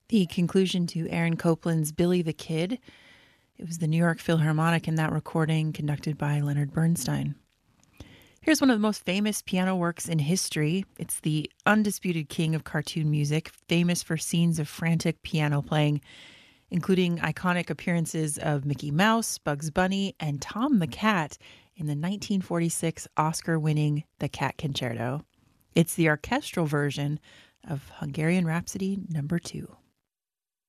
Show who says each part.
Speaker 1: The conclusion to Aaron Copland's Billy the Kid. It was the New York Philharmonic in that recording, conducted by Leonard Bernstein. Here's one of the most famous piano works in history. It's the undisputed king of cartoon music, famous for scenes of frantic piano playing, including iconic appearances of Mickey Mouse, Bugs Bunny, and Tom the Cat in the 1946 Oscar-winning The Cat Concerto. It's the orchestral version of Hungarian Rhapsody No. 2.